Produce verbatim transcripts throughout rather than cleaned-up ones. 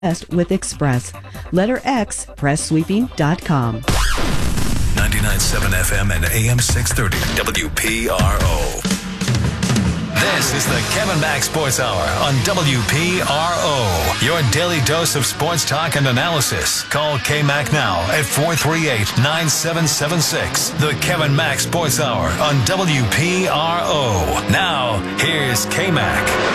with Express. Letter X, press sweeping dot com. ninety-nine point seven F M and A M six thirty W P R O. This is the Kevin Mack Sports Hour on W P R O. Your daily dose of sports talk and analysis. Call K-Mac now at four three eight, nine seven seven six. The Kevin Mack Sports Hour on W P R O. Now, here's K-Mac.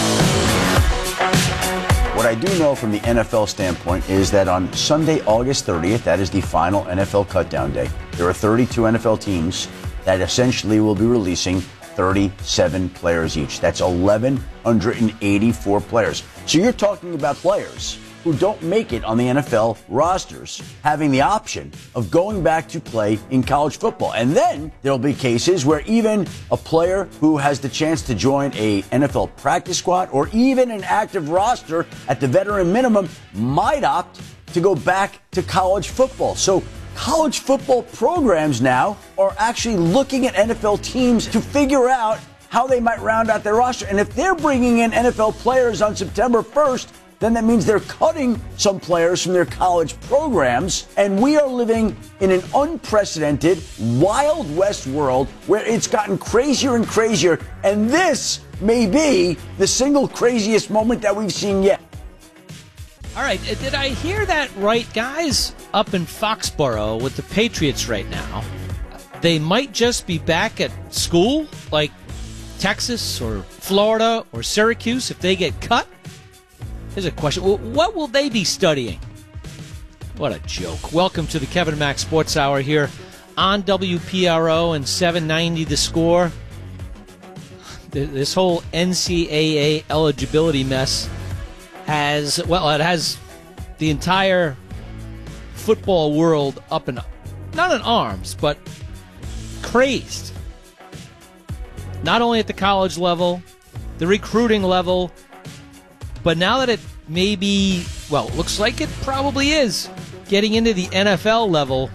What I do know from the N F L standpoint is that on Sunday, August thirtieth, that is the final N F L cutdown day. There are thirty-two N F L teams that essentially will be releasing thirty-seven players each. That's eleven eighty-four players. So you're talking about players who don't make it on the N F L rosters having the option of going back to play in college football. And then there'll be cases where even a player who has the chance to join a N F L practice squad or even an active roster at the veteran minimum might opt to go back to college football. So college football programs now are actually looking at N F L teams to figure out how they might round out their roster. And if they're bringing in N F L players on September first, then that means they're cutting some players from their college programs. And we are living in an unprecedented Wild West world where it's gotten crazier and crazier. And this may be the single craziest moment that we've seen yet. All right, did I hear that right, guys? Up in Foxborough with the Patriots right now, they might just be back at school, like Texas or Florida or Syracuse, if they get cut. Here's a question. What will they be studying? What a joke. Welcome to the Kevin Mack Sports Hour here on W P R O and seven ninety The Score. This whole N C double A eligibility mess has, well, it has the entire football world up in, not in arms, but crazed. Not only at the college level, the recruiting level, but now that it may be, well, looks like it probably is, getting into the N F L level,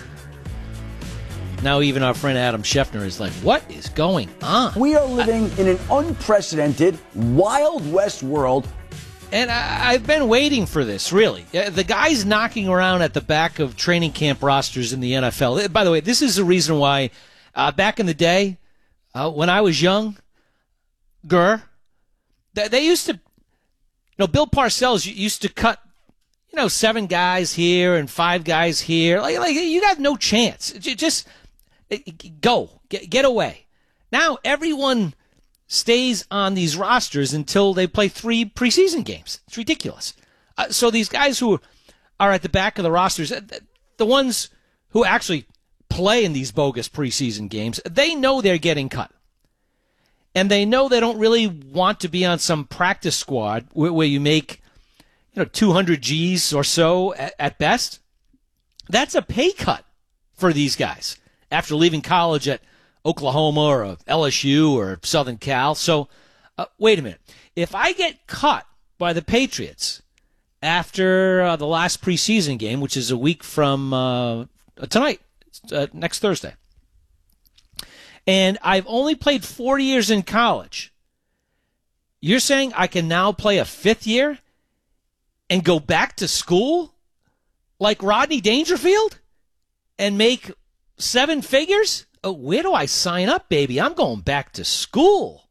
now even our friend Adam Schefter is like, what is going on? We are living I, in an unprecedented Wild West world. And I, I've been waiting for this, really. The guys knocking around at the back of training camp rosters in the N F L. By the way, this is the reason why uh, back in the day, uh, when I was young, Gur, they, they used to, you know, Bill Parcells used to cut, you know, seven guys here and five guys here. Like, like you got no chance. Just go, get, get away. Now everyone stays on these rosters until they play three preseason games. It's ridiculous. Uh, so these guys who are at the back of the rosters, the ones who actually play in these bogus preseason games, they know they're getting cut. And they know they don't really want to be on some practice squad where, where you make, you know, two hundred G's or so at, at best. That's a pay cut for these guys after leaving college at Oklahoma or L S U or Southern Cal. So, uh, wait a minute. If I get cut by the Patriots after uh, the last preseason game, which is a week from uh, tonight, uh, next Thursday, and I've only played four years in college, you're saying I can now play a fifth year and go back to school like Rodney Dangerfield and make seven figures? Oh, where do I sign up, baby? I'm going back to school.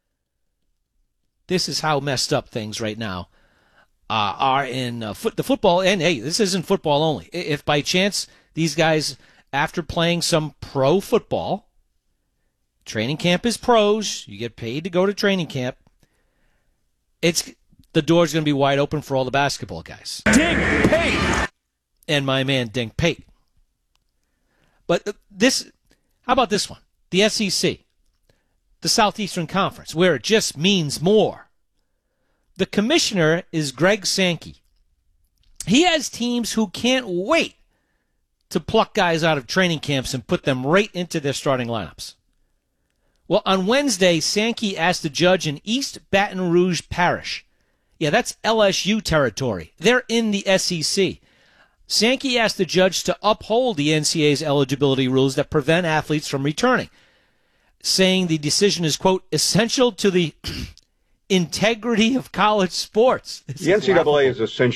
This is how messed up things right now uh, are in uh, foot, the football. And, hey, this isn't football only. If by chance these guys, after playing some pro football, training camp is pros, you get paid to go to training camp, it's the door's going to be wide open for all the basketball guys. Dink Pate! And my man, Dink Pate. But this... How about this one? The S E C, the Southeastern Conference, where it just means more. The commissioner is Greg Sankey. He has teams who can't wait to pluck guys out of training camps and put them right into their starting lineups. Well, on Wednesday, Sankey asked a judge in East Baton Rouge Parish. Yeah, that's L S U territory. They're in the S E C. Sankey asked the judge to uphold the N C double A's eligibility rules that prevent athletes from returning, saying the decision is, quote, essential to the integrity of college sports. This The N C double A is essentially